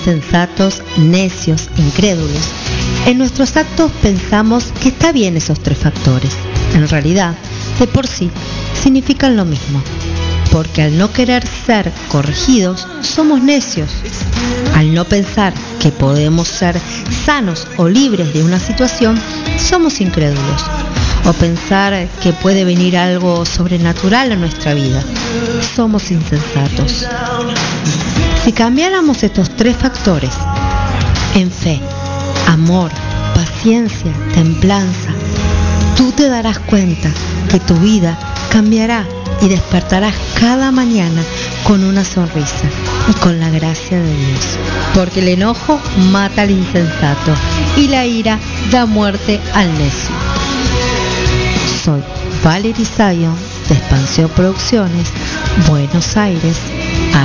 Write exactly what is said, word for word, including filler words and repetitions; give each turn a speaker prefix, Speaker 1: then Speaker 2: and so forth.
Speaker 1: Sensatos, necios, incrédulos. En nuestros actos pensamos que está bien esos tres factores. En realidad, de por sí, significan lo mismo. Porque al no querer ser corregidos, somos necios. Al no pensar que podemos ser sanos o libres de una situación, somos incrédulos. O pensar que puede venir algo sobrenatural a nuestra vida, somos insensatos. Si cambiáramos estos tres factores en fe, amor, paciencia, templanza, tú te darás cuenta que tu vida cambiará y despertarás cada mañana con una sonrisa y con la gracia de Dios. Porque el enojo mata al insensato y la ira da muerte al necio. Soy Valerie Zion de Expansión Producciones, Buenos Aires,